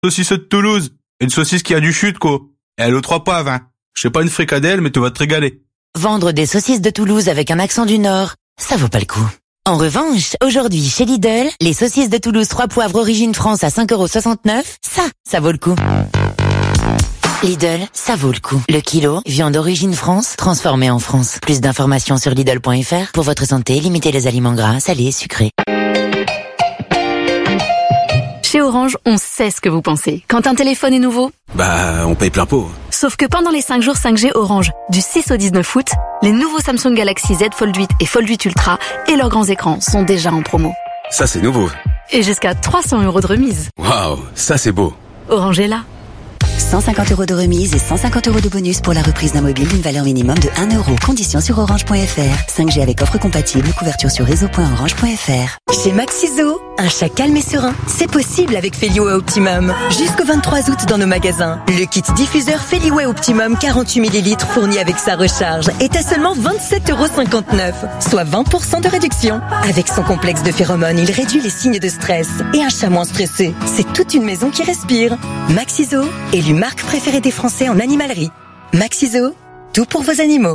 saucisse de Toulouse. Une saucisse qui a du chute, quoi. Et elle aux 3 poivres, hein. Je sais pas une fricadelle, mais tu vas te régaler. Vendre des saucisses de Toulouse avec un accent du Nord, ça vaut pas le coup. En revanche, aujourd'hui, chez Lidl, les saucisses de Toulouse 3 poivres origine France à 5,69 €, ça vaut le coup. Lidl, ça vaut le coup. Le kilo, viande d'origine France, transformée en France. Plus d'informations sur Lidl.fr. Pour votre santé, limitez les aliments gras, salés et sucrés. Chez Orange, on sait ce que vous pensez. Quand un téléphone est nouveau, on paye plein pot. Sauf que pendant les 5 jours 5G Orange, du 6 au 19 août, les nouveaux Samsung Galaxy Z Fold 8 et Fold 8 Ultra et leurs grands écrans sont déjà en promo. Ça, c'est nouveau. Et jusqu'à 300 € de remise. Waouh, ça c'est beau. Orange est là. 150 € de remise et 150 € de bonus pour la reprise d'un mobile d'une valeur minimum de 1 €. Conditions sur orange.fr. 5G avec offre compatible, couverture sur réseau.orange.fr. Chez Maxiso, un chat calme et serein, c'est possible avec Feliway Optimum. Jusqu'au 23 août dans nos magasins. Le kit diffuseur Feliway Optimum 48 ml fourni avec sa recharge est à seulement 27,59 €, soit 20% de réduction. Avec son complexe de phéromones, il réduit les signes de stress. Et un chat moins stressé, c'est toute une maison qui respire. Maxiso, élu marque préférée des Français en animalerie. Maxiso, tout pour vos animaux.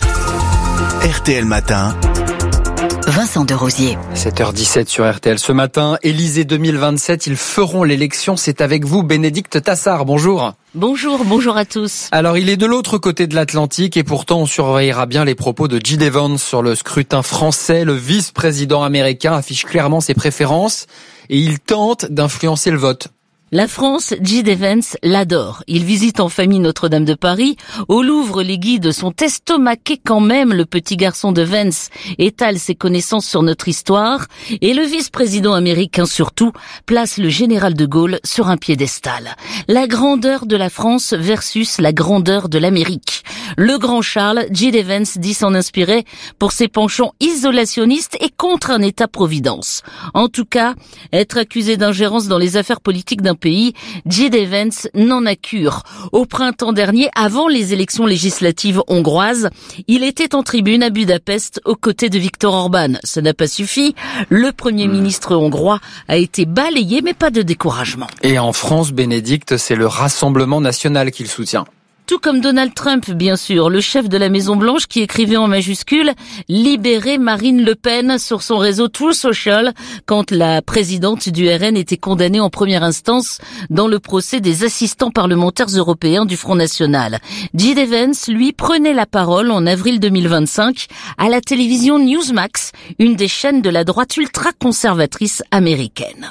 RTL Matin. Vincent Derosier. 7h17 sur RTL ce matin. Élysée 2027, ils feront l'élection. C'est avec vous, Bénédicte Tassard. Bonjour. Bonjour à tous. Alors, il est de l'autre côté de l'Atlantique et pourtant on surveillera bien les propos de J.D. Vance sur le scrutin français. Le vice-président américain affiche clairement ses préférences et il tente d'influencer le vote. La France, J.D. Vance l'adore. Il visite en famille Notre-Dame de Paris. Au Louvre, les guides sont estomaqués quand même. Le petit garçon de Vance étale ses connaissances sur notre histoire. Et le vice-président américain surtout place le général de Gaulle sur un piédestal. La grandeur de la France versus la grandeur de l'Amérique. Le grand Charles, J.D. Vance dit s'en inspirer pour ses penchants isolationnistes et contre un État-providence. En tout cas, être accusé d'ingérence dans les affaires politiques d'un pays, J.D. Vance n'en a cure. Au printemps dernier, avant les élections législatives hongroises, il était en tribune à Budapest aux côtés de Viktor Orban. Ça n'a pas suffi. Le Premier ministre hongrois a été balayé, mais pas de découragement. Et en France, Bénédicte, c'est le Rassemblement national qu'il soutient. Tout comme Donald Trump, bien sûr, le chef de la Maison-Blanche qui écrivait en majuscule « Libérer Marine Le Pen » sur son réseau Truth Social quand la présidente du RN était condamnée en première instance dans le procès des assistants parlementaires européens du Front National. J.D. Vance, lui, prenait la parole en avril 2025 à la télévision Newsmax, une des chaînes de la droite ultra-conservatrice américaine.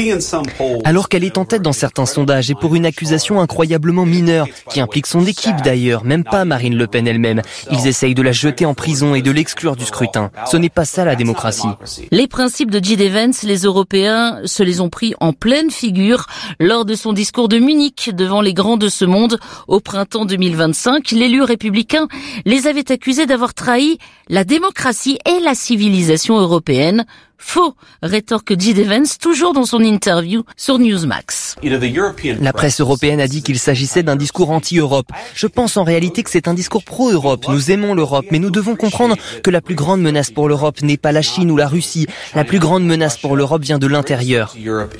Alors qu'elle est en tête dans certains sondages et pour une accusation incroyablement mineure qui implique son équipe d'ailleurs, même pas Marine Le Pen elle-même. Ils essayent de la jeter en prison et de l'exclure du scrutin. Ce n'est pas ça la démocratie. Les principes de J.D. Vance, les Européens se les ont pris en pleine figure lors de son discours de Munich devant les grands de ce monde au printemps 2025. L'élu républicain les avait accusés d'avoir trahi la démocratie et la civilisation européenne. Faux, rétorque J.D. Vance, toujours dans son interview sur Newsmax. La presse européenne a dit qu'il s'agissait d'un discours anti-Europe. Je pense en réalité que c'est un discours pro-Europe. Nous aimons l'Europe, mais nous devons comprendre que la plus grande menace pour l'Europe n'est pas la Chine ou la Russie. La plus grande menace pour l'Europe vient de l'intérieur.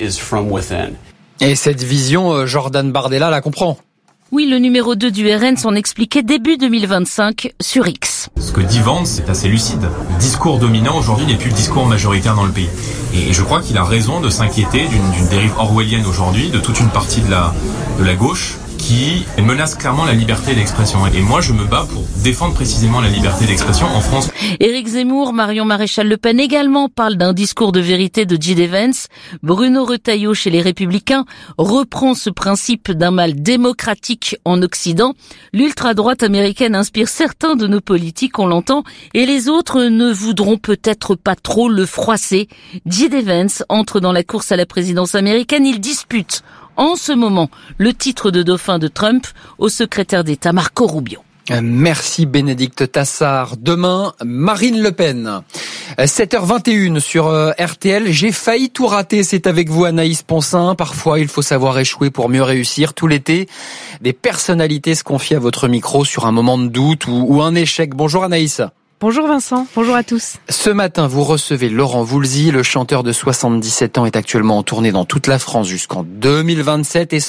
Et cette vision, Jordan Bardella la comprend. Oui, le numéro 2 du RN s'en expliquait début 2025 sur X. Ce que dit Vance, c'est assez lucide. Le discours dominant aujourd'hui n'est plus le discours majoritaire dans le pays. Et je crois qu'il a raison de s'inquiéter d'une dérive orwellienne aujourd'hui, de toute une partie de la gauche qui menace clairement la liberté d'expression. Et moi, je me bats pour défendre précisément la liberté d'expression en France. Éric Zemmour, Marion Maréchal-Le Pen également parlent d'un discours de vérité de J.D. Vance. Bruno Retailleau, chez les Républicains, reprend ce principe d'un mal démocratique en Occident. L'ultra-droite américaine inspire certains de nos politiques, on l'entend, et les autres ne voudront peut-être pas trop le froisser. J.D. Vance entre dans la course à la présidence américaine. Il dispute en ce moment le titre de dauphin de Trump au secrétaire d'État Marco Rubio. Merci Bénédicte Tassard. Demain, Marine Le Pen. 7h21 sur RTL. J'ai failli tout rater. C'est avec vous Anaïs Poncin. Parfois, il faut savoir échouer pour mieux réussir. Tout l'été, des personnalités se confient à votre micro sur un moment de doute ou un échec. Bonjour Anaïs. Bonjour Vincent, bonjour à tous. Ce matin, vous recevez Laurent Voulzy, le chanteur de 77 ans est actuellement en tournée dans toute la France jusqu'en 2027 et